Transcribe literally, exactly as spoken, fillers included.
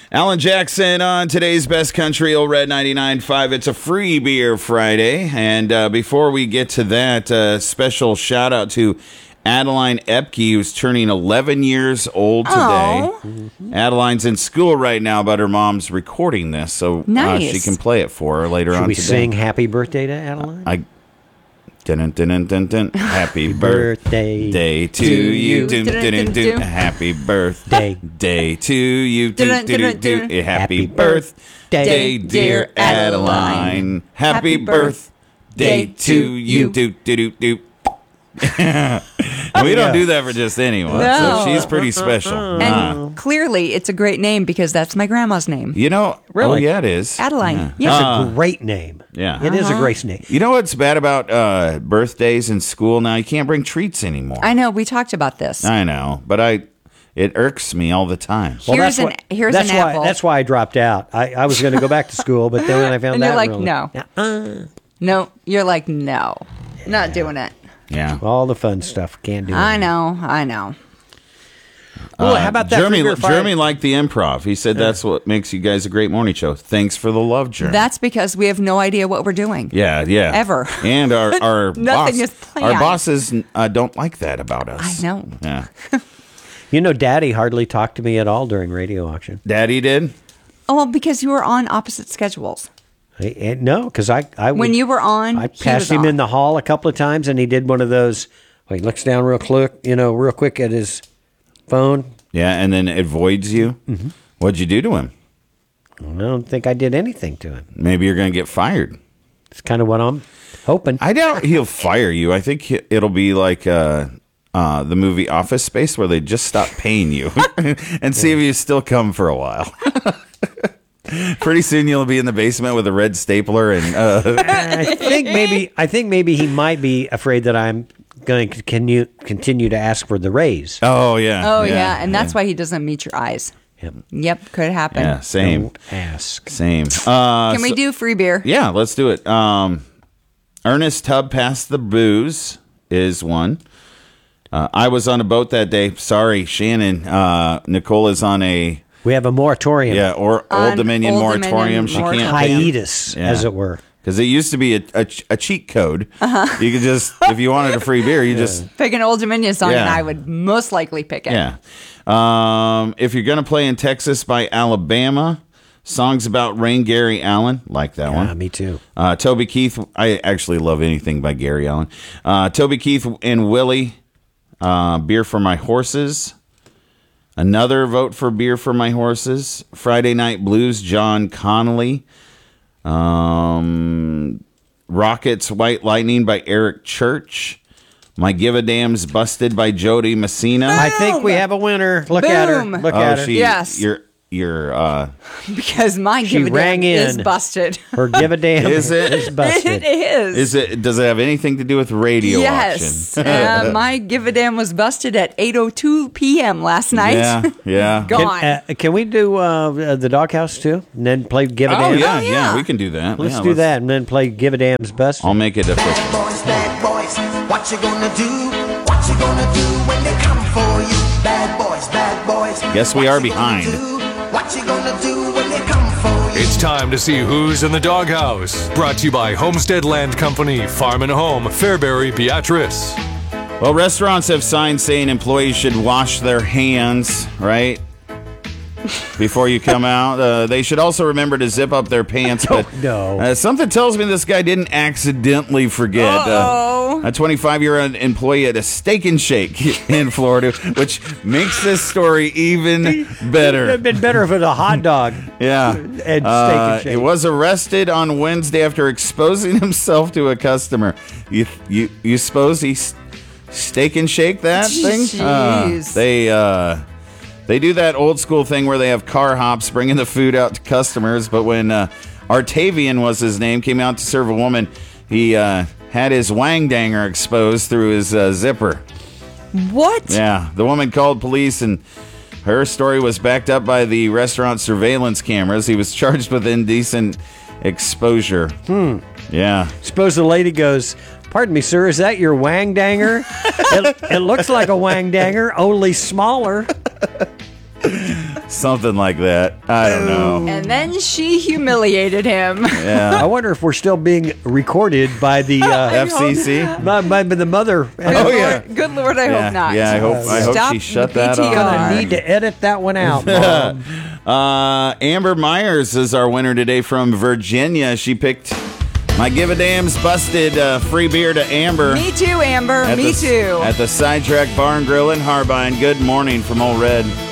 Alan Jackson on today's Best Country, Old Red ninety-nine point five. It's a free beer Friday. And uh, before we get to that, uh, special shout out to Adeline Epke, who's turning eleven years old today. Aww. Adeline's in school right now, but her mom's recording this, so nice. uh, she can play it for her later Should on we today. sing happy birthday to Adeline? I Dun, dun, dun, dun, dun. Happy birthday day to to you. you. Dun, Dun, dun, dun, dun, dun. dun. Happy birthday day to you. Dun, Dun, dun, dun, dun, dun. dun. Happy Happy birthday, birthday, dear dear Adeline. Adeline. Happy Happy birthday birthday to you. you. Do, do, do, do. We don't do that for just anyone. No. So she's pretty special. And Ah. clearly, it's a great name because that's my grandma's name. You know, Really? oh yeah, it is. Adeline. Yeah. Yeah. It's Uh, a great name. yeah. It is Uh-huh. a great name. You know what's bad about uh, birthdays in school now? You can't bring treats anymore. I know. We talked about this. I know, but I it irks me all the time. Well, Here's that's an- why, here's that's an why, apple. That's why I dropped out. I, I was going to go back to school, but then when I found And that, you're like, really- no. Uh-uh. No, you're like, no, not doing it. Yeah. All the fun stuff can't do. I it. know. I know. Well, how about that? Jeremy, free beer Friday? Jeremy liked the improv. He said that's what makes you guys a great morning show. Thanks for the love, Jeremy. That's because we have no idea what we're doing. yeah, yeah. Ever. And our our Nothing boss, is planned. our bosses uh, don't like that about us. I know. Yeah. You know, Daddy hardly talked to me at all during radio auction. Daddy did. Oh, well, because you were on opposite schedules. I, I- no, because I, I When would- you were on, I he passed was him on. in the hall a couple of times, and he did one of those. Well, he looks down real quick, you know, real quick at his phone. Yeah, and then it voids you. Mm-hmm. What'd you do to him? I don't think I did anything to him. Maybe you're going to get fired. It's kind of what I'm hoping. I doubt he'll fire you. I think he- it'll be like uh, uh, the movie Office Space, where they just stop paying you and see if you still come for a while. Pretty soon you'll be in the basement with a red stapler and uh, I think maybe I think maybe he might be afraid that I'm going to continue continue to ask for the raise. oh yeah, Oh, yeah. And that's why he doesn't meet your eyes. Yep. Yep, could happen. yeah, same, Don't ask. same. Uh, Can we so- do free beer? Yeah, let's do it. Um, Ernest Tubb Passed the Booze is one. Uh, I was on a boat that day. Sorry, Shannon. Uh, Nicole is on a We have a moratorium, yeah or On Old Dominion Old moratorium. Dominion She moratorium. can't pay. hiatus, Yeah. as it were. Because it used to be a, a, a cheat code. Uh-huh. You could just, if you wanted a free beer, you just, Pick an Old Dominion song, and Yeah. I would most likely pick it. yeah. Um, if you're going to play in Texas by Alabama, songs about Rain, Gary Allen, like that Yeah, one. me too. Uh, Toby Keith, I actually love anything by Gary Allen. Uh, Toby Keith and Willie, uh, Beer for My Horses. Another vote for Beer for My Horses. Friday Night Blues, John Connolly. Um, Rockets, White Lightning by Eric Church. My Give a Damn's Busted by Jody Messina. I think we have a winner. Look at her. Boom. Look oh, at her. she, Yes. You're, you're, uh, Because my She give a damn rang is in. busted. Her give a damn Is it? is busted. It is. is it, does it have anything to do with radio Yes. auction? uh, my give a damn was busted at eight oh two p.m. last night. Yeah, yeah. Gone. Can, uh, can we do uh, the doghouse too, and then play give a Oh, damn? yeah, Oh, yeah, yeah. we can do that. Let's Yeah, do that, and then play give a damn's busted. I'll make it official. Bad boys, bad boys, what you gonna do? What you gonna do when they come for you? Bad boys, bad boys. Guess we what are you gonna behind. do? What you gonna do when they come for you? It's time to see who's in the doghouse. Brought to you by Homestead Land Company, Farm and Home, Fairbury, Beatrice. Well, restaurants have signs saying employees should wash their hands, right? Before you come out. Uh, they should also remember to zip up their pants. But no. uh, something tells me this guy didn't accidentally forget. Uh-oh. Uh, a twenty-five-year-old employee at a Steak and Shake in Florida, which makes this story even It'd better. have been better if it was a hot dog. Yeah. And Steak and Uh, Shake. He was arrested on Wednesday after exposing himself to a customer. You you you suppose he s- Steak and Shake that thing? Uh, Jeez. they uh, they do that old school thing where they have car hops bringing the food out to customers. But when uh, Artavian was his name, came out to serve a woman, he uh, had his wang danger exposed through his uh, zipper. What? Yeah, the woman called police, and her story was backed up by the restaurant surveillance cameras. He was charged with indecent exposure. Hmm. Yeah. Suppose the lady goes, "Pardon me, sir, is that your wang danger? it, it looks like a wang danger, only smaller." Something like that. I don't know. And then she humiliated him. Yeah. I wonder if we're still being recorded by the uh, F C C. by, by the mother. Oh, yeah. Good Lord, I Yeah, hope not. yeah, I hope, I hope Stop she shut the that P T R. off. I need to edit that one out. Mom. Uh, Amber Myers is our winner today from Virginia. She picked my Give a Damn's Busted uh, free beer to Amber. Me too, Amber. At Me the, too. At the Sidetrack Barn Grill in Harbine. Good morning from Old Red.